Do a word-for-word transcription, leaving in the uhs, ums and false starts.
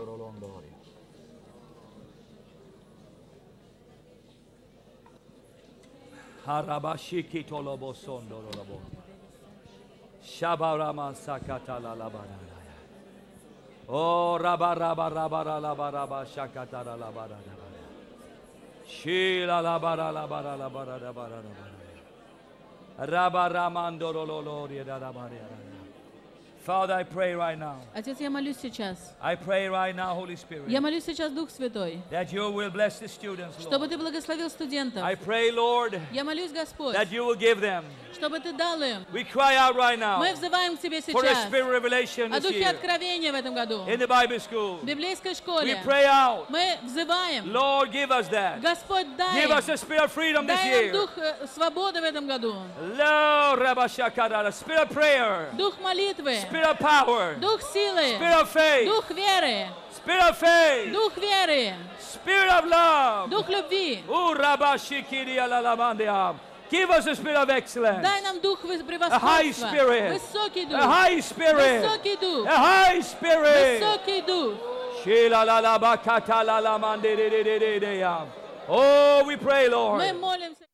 Harabashiki tolobo sondorolobo. Shabarama sakata la la baraya. Oh raba raba raba raba raba shakata la la baraya. Shila la bara la bara la bara la bara la bara. Raba ramandorololo riada la baraya. Father, I pray right now. Отец, я молюсь сейчас. I pray right now, Holy Spirit, Я молюсь сейчас, Дух Святой, that you will bless the students, чтобы Lord. Ты благословил студентов. I pray, Lord, Я молюсь, Господь, that you will give them. чтобы Ты дал им. We cry out right now Мы взываем к Тебе for a сейчас spirit revelation о this Духе year откровения в этом году. in the Bible school. В библейской We школе pray out, мы взываем. Lord, give us that. Господь, дай Give us a им. spirit of freedom this Дай нам year. дух э, свободы в этом году. Lord, Rabashakara, spirit of prayer, Дух молитвы. spirit of power, Дух силы. spirit of faith, Дух веры. spirit of faith, Дух веры. spirit of love. Дух любви. Oh, Rabashikiri alalamandia. Give us a spirit of excellence. Дай нам дух вы- A high превосходства. spirit. Высокий A дух. high spirit. Высокий дух. A high spirit. Высокий дух. Shila la la bakata la la mande de de de de de ya. Oh, we pray, Lord. Мы молимся.